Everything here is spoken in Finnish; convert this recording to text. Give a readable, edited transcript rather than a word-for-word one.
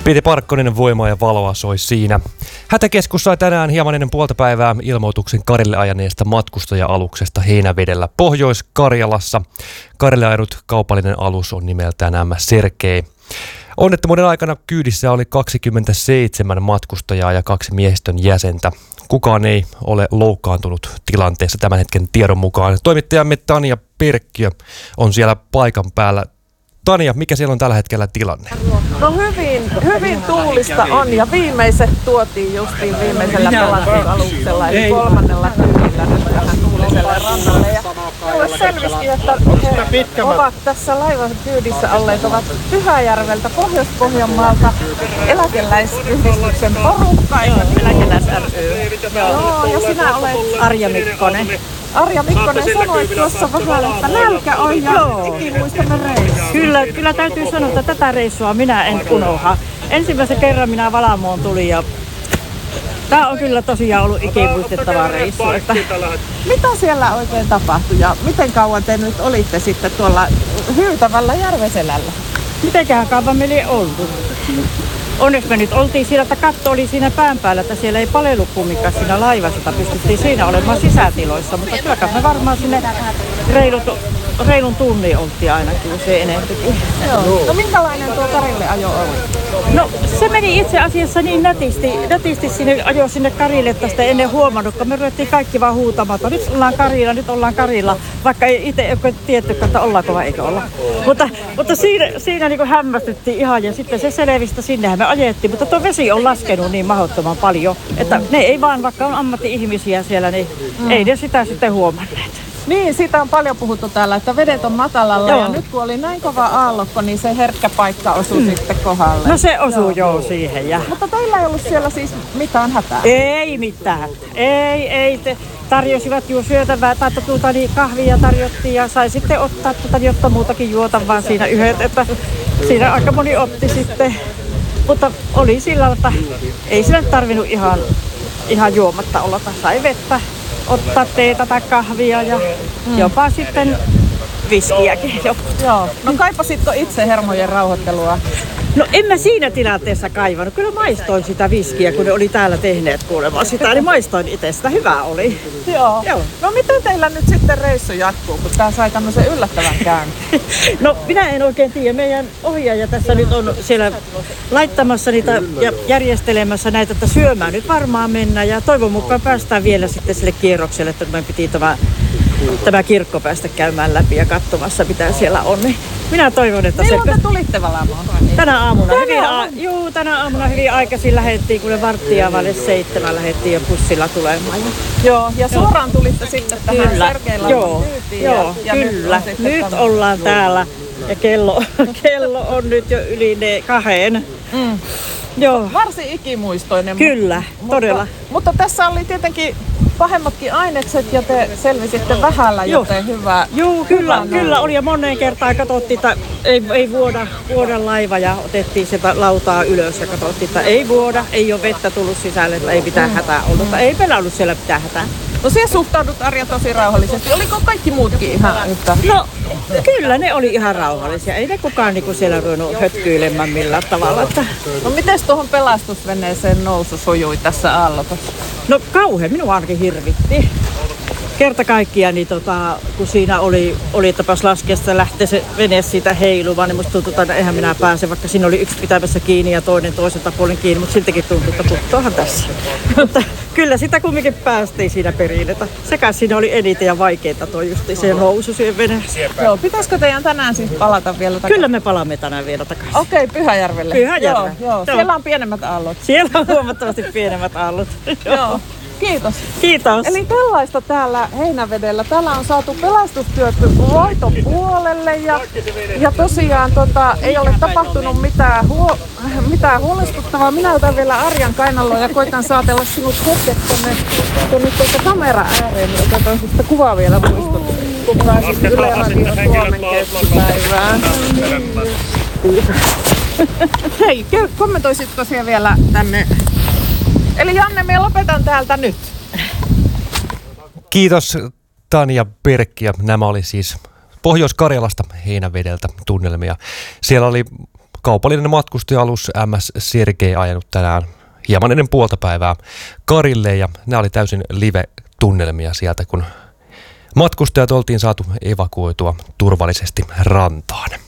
Piti Parkkonen voimaa ja valoa soi siinä. Hätäkeskus sai tänään hieman ennen puolta päivää ilmoituksen Karille ajaneesta matkustaja-aluksesta Heinävedellä Pohjois-Karjalassa. Karille ajanut kaupallinen alus on nimeltään M. Sergei. Onnettomuuden aikana kyydissä oli 27 matkustajaa ja 2 miehistön jäsentä. Kukaan ei ole loukkaantunut tilanteessa tämän hetken tiedon mukaan. Toimittajamme Tanja Perkkiö on siellä paikan päällä. Tanja, mikä siellä on tällä hetkellä tilanne? No hyvin tuulista on ja viimeiset tuotiin justiin viimeisellä pelastusaluksella eli 3. kyydillä nyt tähän tuuliselle rannalle. Ja minulle selvisikin, että he ovat tässä laivan kyydissä olleet ovat Pyhäjärveltä, Pohjois-Pohjanmaalta, eläkeläisyhdistyksen porukka, eikä eläkeläis ry. Joo, ja sinä olet Arja Mikkonen. Arja Mikkonen sanoi tuossa vähän, että nälkä on ja ikimuistamme reissu. Kyllä täytyy sanoa, että tätä reissua minä en unohda. Ensimmäisen kerran minä Valamoon tulin ja tämä on kyllä tosiaan ollut ikimuistettava reissu. Että... Mitä siellä oikein tapahtui ja miten kauan te nyt olitte sitten tuolla hyytävällä Järveselällä? Mitenköhän kauan meillä ei oltu? Onneksi me nyt oltiin siellä, että katto oli siinä pään päällä, että siellä ei palellut kumminkaan siinä laivassa, että pystyttiin siinä olemaan sisätiloissa, mutta kyllä me varmaan sinne reilun tunnin oltiin ainakin, usein enempikin. Joo. No minkälainen tuo Karille ajo oli? No se meni itse asiassa niin nätisti sinne ajo sinne Karille, että sitä ennen huomannut, kun me ruvettiin kaikki vaan huutamaan, että nyt ollaan Karilla, vaikka ei itse ole tiettykään, että ollaanko vai eikö olla. Mutta siinä niin kuin hämmästyttiin ihan ja sitten se selvistä sinnehän me ajettiin, mutta tuo vesi on laskenut niin mahdottoman paljon, että ne ei vaan, vaikka on ammatti-ihmisiä siellä, niin ei ne sitä sitten huomanneet. Niin, siitä on paljon puhuttu täällä, että vedet on matalalla ja nyt kun oli näin kova aallokko, niin se herkkä paikka osui sitten kohdalle. No se osuu joo siihen. Ja... Mutta teillä ei ollut siellä siis mitään hätää? Ei mitään. Ei. Tarjosivat juuri syötävää, tai kahvia tarjottiin ja sai sitten ottaa jotta muutakin juotavaa siinä yhdet, että siinä aika moni otti sitten. Mutta oli sillä, että ei sillä tarvinnut ihan juomatta olla, sai vettä. Ottaa teetä tai kahvia ja jopa sitten viskiäkin. Joo. No kaipasitko itse hermojen rauhoittelua? No en mä siinä tilanteessa kaivannut. Kyllä maistoin sitä viskiä, kun ne oli täällä tehneet kuulemaan sitä. Niin maistoin itse sitä. Hyvä oli. Joo. No miten teillä nyt sitten reissu jatkuu, kun tää sai tämmöisen yllättävän käänteen? No minä en oikein tiedä. Meidän ohjaaja tässä nyt on siellä laittamassa niitä ja järjestelemässä näitä, että syömään nyt varmaan mennään. Ja toivon mukaan päästään vielä sitten sille kierrokselle, että meidän piti tämä kirkko päästä käymään läpi ja katsomassa, mitä siellä on. Niin minä toivon, että milloin te tulitte Valamoon? Tänä aamuna hyvin aikaisin lähdettiin, kun ne 6:45 lähdettiin jo bussilla tulemaan. Joo, ja suoraan tulitte sitten tähän Sergeilaan kyytiin. Joo, kyllä. Nyt ollaan täällä ja kello on nyt jo yli 2. Joo. Varsin ikimuistoinen. Kyllä, todella. Mutta tässä oli tietenkin pahemmatkin ainekset ja te selvisitte vähällä, joten hyvä. Joo, kyllä oli ja moneen kertaan katsottiin, että ei vuoda laiva ja otettiin sieltä lautaa ylös ja katsottiin, että ei vuoda, ei ole vettä tullut sisälle, että ei mitään hätää ollut, mutta ei meillä ollut siellä mitään hätää. No siellä suhtaudut Arja tosi rauhallisesti. Oliko kaikki muutkin ihan yhtä? No kyllä ne oli ihan rauhallisia. Ei ne kukaan niinku siellä ruvennut hötkyilemään millään tavalla. Että... No mites tuohon pelastusveneeseen nousu sujui tässä aallokossa? No kauhean, minua ainakin hirvitti. Kerta kaikkiaan, niin kun siinä oli tapas laskea, että lähtee se vene siitä heilumaan, niin musta tuntui, että eihän minä pääse, vaikka siinä oli yksi pitämässä kiinni ja toinen toiselta puolen kiinni, mutta siltikin tuntui, että putoahan tässä. Mutta kyllä sitä kumminkin päästiin siinä perinnettä. Sekä siinä oli eniten ja vaikeinta tuo justi se nousu siihen veneeseen. Joo, pitäisikö teidän tänään siis palata vielä takaisin? Kyllä me palaamme tänään vielä takaisin. Okei, Pyhäjärvelle. Joo. Siellä on pienemmät aallot. Siellä on huomattavasti pienemmät aallot. Joo. Kiitos. Eli tällaista täällä Heinävedellä. Täällä on saatu pelastustyöt voiton puolelle ja tosiaan ei ole tapahtunut mitään huolestuttavaa. Minä otan vielä Arjan kainaloon ja koitan saatella sinut hetket tuonne kamera ääreen. Otetaan sitä kuvaa vielä muistut, kun pääsit Yle Radio Suomen keskipäivään. Hei, kommentoisitko siellä vielä tänne? Eli Janne, minä lopetan täältä nyt. Kiitos Tanja Perkkiö. Nämä oli siis Pohjois-Karjalasta Heinävedeltä tunnelmia. Siellä oli kaupallinen matkustaja-alus MS Sergei ajanut tänään hieman ennen puolta päivää Karille, ja nämä oli täysin live-tunnelmia sieltä, kun matkustajat oltiin saatu evakuoitua turvallisesti rantaan.